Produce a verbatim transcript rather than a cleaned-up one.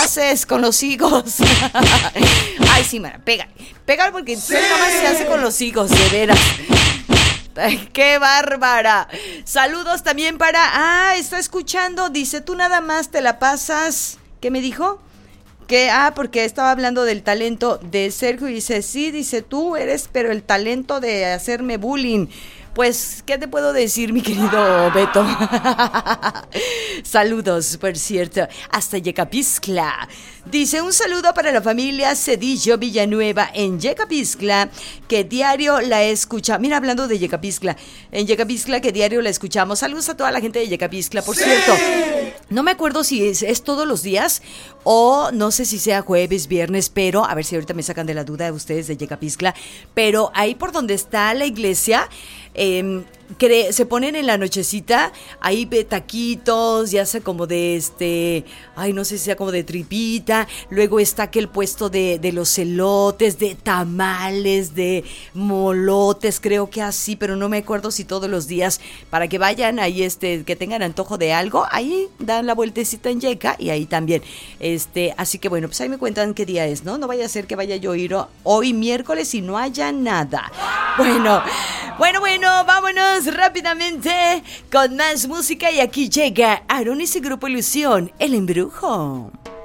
haces con los higos? Ay, sí, mana, pégale. Pégale porque ser mamá se hace con los higos, de veras. Ay, ¡qué bárbara! Saludos también para... Ah, está escuchando. Dice, tú nada más te la pasas... ¿Qué me dijo? Que, ah, porque estaba hablando del talento de Sergio y dice, sí, dice, tú eres, pero el talento de hacerme bullying. Pues, ¿qué te puedo decir, mi querido Beto? Saludos, por cierto, hasta Yecapixtla. Dice, un saludo para la familia Cedillo Villanueva en Yecapixtla, que diario la escucha. Mira, hablando de Yecapixtla, en Yecapixtla, que diario la escuchamos. Saludos a toda la gente de Yecapixtla, por ¡sí! Cierto. No me acuerdo si es, es todos los días o no sé si sea jueves, viernes, pero a ver si ahorita me sacan de la duda de ustedes de Yecapixtla. Pero ahí por donde está la iglesia... Eh, cre- se ponen en la nochecita, ahí ve taquitos, ya sea como de este, ay, no sé si sea como de tripita, luego está aquel puesto de, de los elotes, de tamales, de molotes, creo que así, pero no me acuerdo si todos los días, para que vayan ahí, este, que tengan antojo de algo, ahí dan la vueltecita en Yeca y ahí también, este, así que bueno, pues ahí me cuentan qué día es, ¿no? No vaya a ser que vaya yo a ir hoy miércoles y no haya nada. Bueno, bueno, bueno, vámonos rápidamente con más música y aquí llega Aaron y su grupo Ilusión, El Embrujo.